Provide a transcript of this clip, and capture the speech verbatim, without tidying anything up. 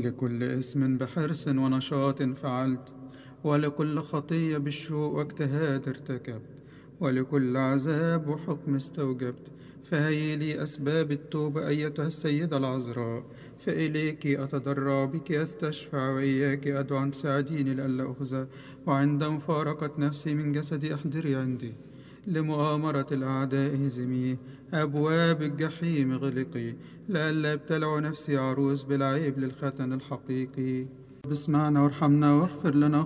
ولكل اسم بحرص ونشاط فعلت، ولكل خطية بالشوق واجتهاد ارتكبت، ولكل عذاب وحكم استوجبت. فهي لي أسباب التوبة أيتها السيدة العذراء، فإليك أتضرع بك أستشفع، وإياك أدعو أن تساعديني لئلا أخزى، وعند مفارقة نفسي من جسدي أحضري عندي. لمؤامرة الأعداء هزمي، أبواب الجحيم غلقي، لئلا ابتلع نفسي عروس بالعيب للختن الحقيقي. اسمعنا وارحمنا واغفر لنا